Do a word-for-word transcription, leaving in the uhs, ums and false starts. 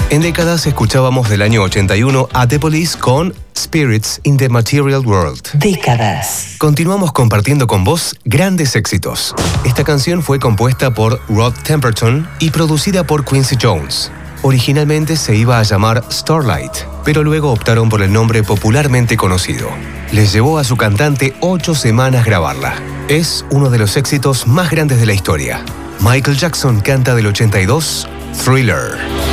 En décadas escuchábamos del año ochenta y uno a The Police con Spirits in the Material World. Décadas. Continuamos compartiendo con vos grandes éxitos. Esta canción fue compuesta por Rod Temperton y producida por Quincy Jones. Originalmente se iba a llamar Starlight, pero luego optaron por el nombre popularmente conocido. Les llevó a su cantante ocho semanas grabarla. Es uno de los éxitos más grandes de la historia. Michael Jackson canta del ochenta y dos, Thriller.